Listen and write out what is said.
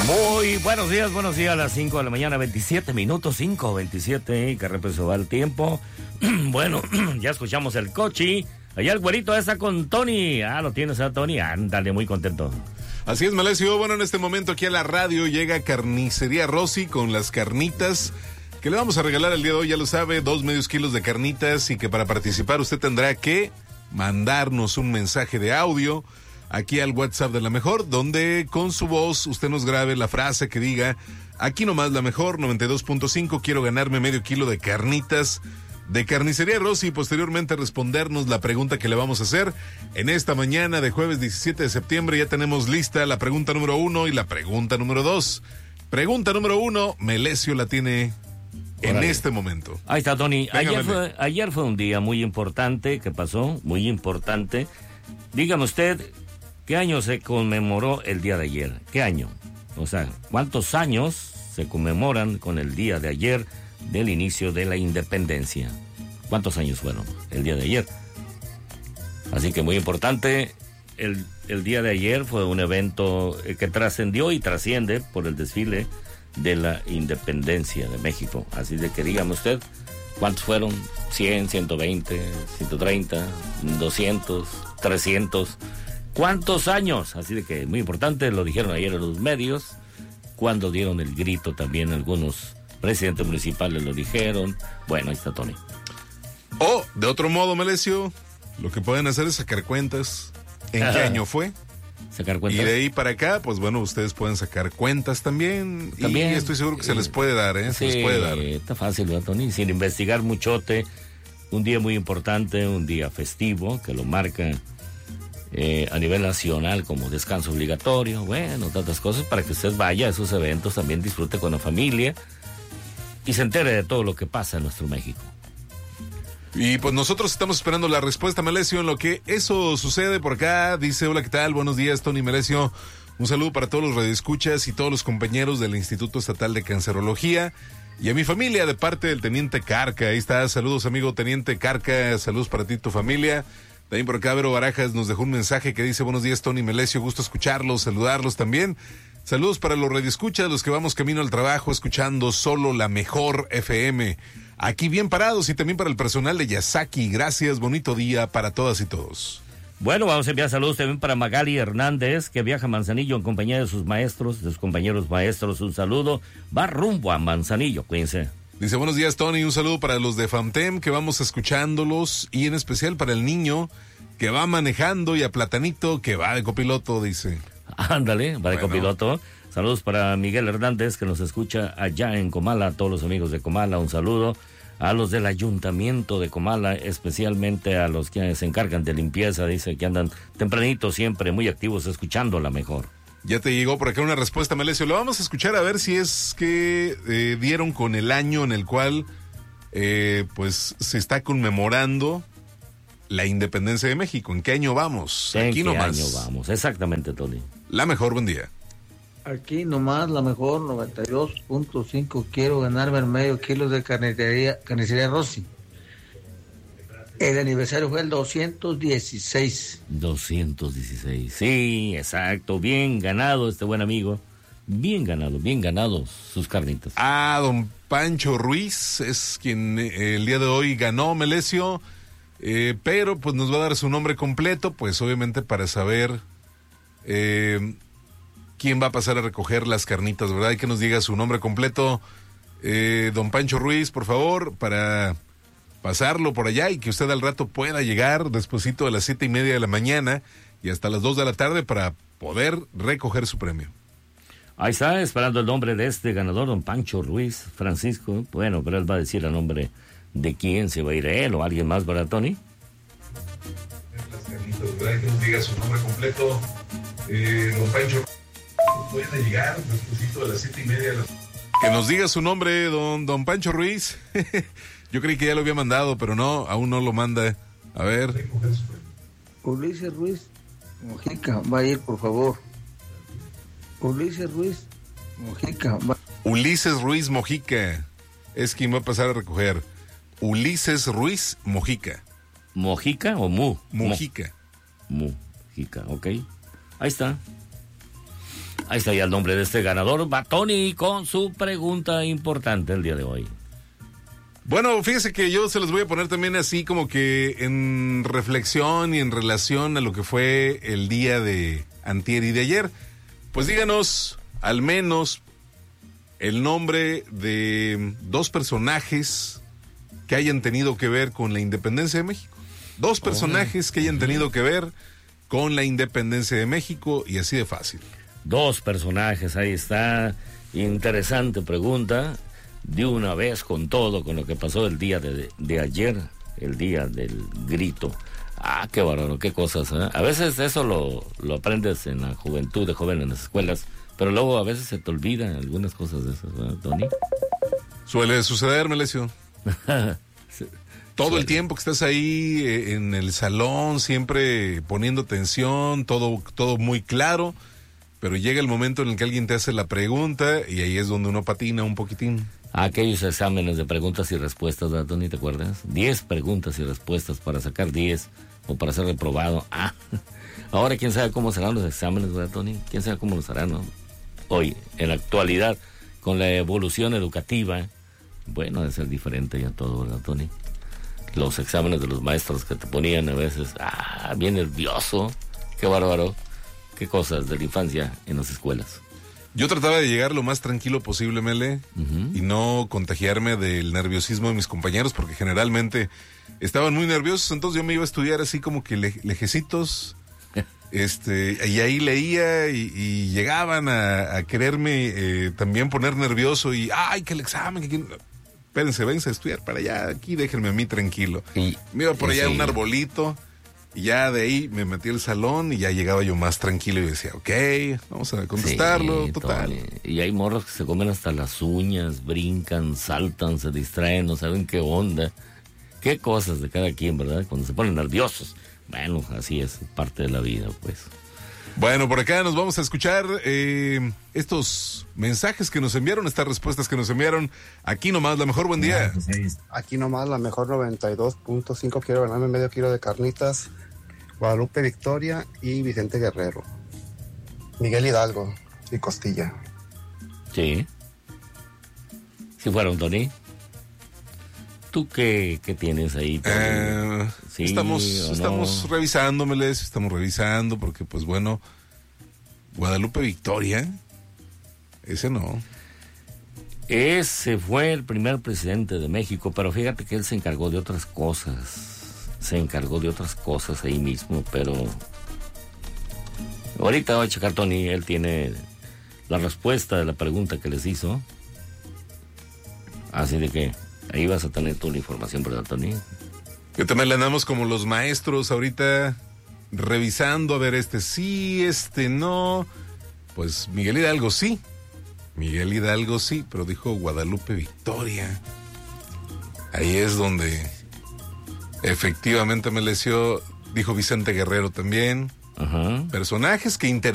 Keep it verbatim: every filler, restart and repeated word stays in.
Muy buenos días, buenos días a las cinco de la mañana, veintisiete minutos, cinco veintisiete, que rápido va el tiempo. Bueno, ya escuchamos el coche. Allá el güerito está con Tony. Ah, lo tienes a Tony. Ándale, muy contento. Así es, Malesio. Bueno, en este momento aquí a la radio llega Carnicería Rossi con las carnitas que le vamos a regalar el día de hoy, ya lo sabe, dos medios kilos de carnitas, y que para participar usted tendrá que mandarnos un mensaje de audio aquí al WhatsApp de La Mejor, donde con su voz usted nos grabe la frase que diga: aquí nomás La Mejor noventa y dos punto cinco, quiero ganarme medio kilo de carnitas de Carnicería Rossi, y posteriormente respondernos la pregunta que le vamos a hacer en esta mañana de jueves diecisiete de septiembre. Ya tenemos lista la pregunta número uno y la pregunta número dos. Pregunta número uno, Melesio la tiene en Órale. este momento. Ahí está, Tony. Ayer fue, ayer fue un día muy importante que pasó, muy importante. Dígame usted, ¿qué año se conmemoró el día de ayer? ¿Qué año? O sea, ¿cuántos años se conmemoran con el día de ayer del inicio de la independencia? ¿Cuántos años fueron el día de ayer? Así que muy importante, el, el día de ayer fue un evento que trascendió y trasciende por el desfile de la independencia de México. Así de que dígame usted, ¿cuántos fueron? cien, ciento veinte, ciento treinta, doscientos, trescientos. ¿Cuántos años? Así de que muy importante, lo dijeron ayer en los medios, cuando dieron el grito también algunos presidentes municipales lo dijeron. Bueno, ahí está Tony. O, de otro modo, Melesio, lo que pueden hacer es sacar cuentas. ¿En Ajá. qué año fue? Sacar cuentas. Y de ahí para acá, pues bueno, ustedes pueden sacar cuentas también. También. Y estoy seguro que se les puede dar, ¿eh? Se sí, les puede dar. Está fácil, ¿verdad, Tony? Sin investigar muchote. Un día muy importante, un día festivo, que lo marca eh, a nivel nacional como descanso obligatorio. Bueno, tantas cosas para que usted vaya a esos eventos, también disfrute con la familia y se entere de todo lo que pasa en nuestro México. Y pues nosotros estamos esperando la respuesta, Melesio, en lo que eso sucede por acá. Dice: hola, ¿qué tal? Buenos días, Tony, Melesio. Un saludo para todos los radioescuchas y todos los compañeros del Instituto Estatal de Cancerología y a mi familia de parte del Teniente Carca. Ahí está, saludos, amigo Teniente Carca, saludos para ti y tu familia. También por acá Vero Barajas nos dejó un mensaje que dice: buenos días, Tony, Melesio, gusto escucharlos, saludarlos también. Saludos para los radioescuchas, los que vamos camino al trabajo escuchando solo La Mejor F M. Aquí bien parados, y también para el personal de Yasaki. Gracias, bonito día para todas y todos. Bueno, vamos a enviar saludos también para Magali Hernández, que viaja a Manzanillo en compañía de sus maestros, de sus compañeros maestros. Un saludo, va rumbo a Manzanillo, cuídense. Dice: buenos días, Tony, un saludo para los de FAMTEM, que vamos escuchándolos, y en especial para el niño que va manejando, y a Platanito, que va de copiloto, dice. Ándale, va de bueno. copiloto. Saludos para Miguel Hernández, que nos escucha allá en Comala, a todos los amigos de Comala, un saludo. A los del ayuntamiento de Comala, especialmente a los que se encargan de limpieza, dice que andan tempranito siempre, muy activos, escuchando La Mejor. Ya te llegó por acá una respuesta, Melesio. Lo vamos a escuchar a ver si es que eh, dieron con el año en el cual eh, pues se está conmemorando la independencia de México. ¿En qué año vamos? ¿En Aquí qué nomás. año vamos? Exactamente, Tony. La Mejor, buen día. Aquí nomás La Mejor noventa y dos punto cinco. Quiero ganarme medio kilo de carnicería, carnicería Rossi. El aniversario fue el doscientos dieciséis. doscientos dieciséis, sí, exacto. Bien ganado este buen amigo. Bien ganado, bien ganado sus carnitas. Ah, don Pancho Ruiz es quien eh, el día de hoy ganó, Melesio. Eh, pero pues nos va a dar su nombre completo, pues obviamente para saber eh, quién va a pasar a recoger las carnitas, ¿verdad? Y que nos diga su nombre completo, eh, don Pancho Ruiz, por favor, para pasarlo por allá y que usted al rato pueda llegar despuesito de las siete y media de la mañana y hasta las dos de la tarde para poder recoger su premio. Ahí está, esperando el nombre de este ganador, don Pancho Ruiz Francisco. Bueno, pero él va a decir el nombre de quién, se va a ir él o alguien más, ¿verdad, Tony? Las carnitas, ¿verdad? Que nos diga su nombre completo, eh, don Pancho. Pueden llegar despuesito de las siete y media de la... Que nos diga su nombre, don, don Pancho Ruiz. Yo creí que ya lo había mandado, pero no, aún no lo manda. A ver. Ulises Ruiz Mojica, va a ir, por favor. Ulises Ruiz Mojica. Va... Ulises Ruiz Mojica es quien va a pasar a recoger. Ulises Ruiz Mojica. ¿Mojica o Mu? Mojica. Mu. Mojica, ok. Ahí está. Ahí está ya el nombre de este ganador, va Tony, con su pregunta importante el día de hoy. Bueno, fíjese que yo se los voy a poner también así como que en reflexión y en relación a lo que fue el día de antier y de ayer. Pues díganos al menos el nombre de dos personajes que hayan tenido que ver con la independencia de México. Dos personajes que hayan tenido que ver con la independencia de México y así de fácil. Dos personajes, ahí está. Interesante pregunta. De una vez con todo, con lo que pasó el día de, de ayer, el día del grito. Ah, qué bárbaro, qué cosas, ¿eh? A veces eso lo, lo aprendes en la juventud de joven en las escuelas, pero luego a veces se te olvidan algunas cosas de esas, ¿verdad, Tony? Suele suceder, Melesio. Sí. Todo Suele. el tiempo que estás ahí eh, en el salón, siempre poniendo atención, todo, todo muy claro, pero llega el momento en el que alguien te hace la pregunta y ahí es donde uno patina un poquitín. Aquellos exámenes de preguntas y respuestas, ¿verdad, Tony? ¿Te acuerdas? Diez preguntas y respuestas para sacar diez o para ser reprobado. Ah, ahora quién sabe cómo serán los exámenes, ¿verdad, Tony? Quién sabe cómo los harán, ¿no? Hoy, en la actualidad, con la evolución educativa, bueno, debe ser diferente ya todo, ¿verdad, Tony? Los exámenes de los maestros que te ponían a veces, ah, bien nervioso, qué bárbaro, qué cosas de la infancia en las escuelas. Yo trataba de llegar lo más tranquilo posible, Mele, uh-huh. y no contagiarme del nerviosismo de mis compañeros, porque generalmente estaban muy nerviosos, entonces yo me iba a estudiar así como que le, lejecitos, este, y ahí leía y, y llegaban a, a quererme eh, también poner nervioso y, ay, que el examen, que... espérense, váyanse a estudiar para allá, aquí déjenme a mí tranquilo. Y, me iba por allá a sí. un arbolito. Y ya de ahí me metí al salón y ya llegaba yo más tranquilo y decía, ok, vamos a contestarlo, sí, total. Tony. Y hay morros que se comen hasta las uñas, brincan, saltan, se distraen, no saben qué onda. Qué cosas de cada quien, ¿verdad? Cuando se ponen nerviosos. Bueno, así es, parte de la vida, pues. Bueno, por acá nos vamos a escuchar eh, estos mensajes que nos enviaron, estas respuestas que nos enviaron. Aquí nomás, la mejor, buen día. Aquí nomás, la mejor noventa y dos punto cinco, quiero ganarme medio kilo de carnitas. Guadalupe Victoria y Vicente Guerrero. Miguel Hidalgo y Costilla. Sí. Si fueron, Tony. ¿Tú qué, qué tienes ahí, Tony? Eh, ¿Sí estamos estamos no? revisándomeles, estamos revisando, porque pues bueno, Guadalupe Victoria, ese no. Ese fue el primer presidente de México, pero fíjate que él se encargó de otras cosas. Se encargó de otras cosas ahí mismo, pero ahorita voy a checar, Tony, él tiene la respuesta de la pregunta que les hizo. Así de que ahí vas a tener toda la información, ¿verdad, Tony? Yo también le andamos como los maestros ahorita revisando, a ver, este sí, este no. Pues Miguel Hidalgo sí. Miguel Hidalgo sí, pero dijo Guadalupe Victoria. Ahí es donde efectivamente me lesió, dijo Vicente Guerrero también. Ajá. Personajes que inter